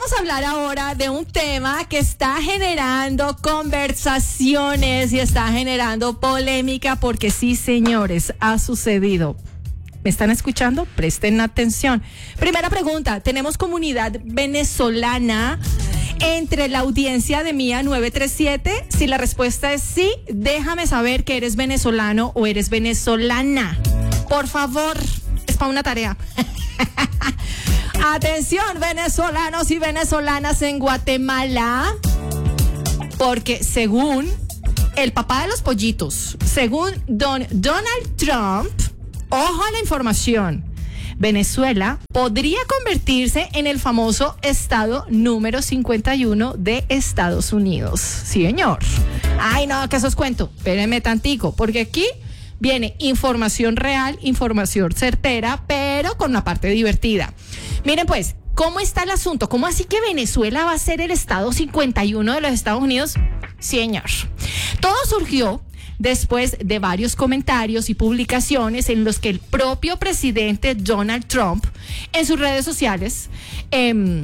vamos a hablar ahora de un tema que está generando conversaciones y está generando polémica porque sí, señores, ha sucedido. ¿Me están escuchando? Presten atención. Primera pregunta, ¿tenemos comunidad venezolana entre la audiencia de Mía 937? Si la respuesta es sí, déjame saber que eres venezolano o eres venezolana. Por favor, es para una tarea. Atención, venezolanos y venezolanas en Guatemala, porque según el papá de los pollitos, según don Donald Trump, ojo a la información, Venezuela podría convertirse en el famoso estado número 51 de Estados Unidos. Sí, señor. Ay, no, que eso es cuento. Espérenme tantico, porque aquí viene información real, información certera, pero con una parte divertida. Miren pues, ¿cómo está el asunto? ¿Cómo así que Venezuela va a ser el estado 51 de los Estados Unidos? Señor, todo surgió después de varios comentarios y publicaciones en los que el propio presidente Donald Trump en sus redes sociales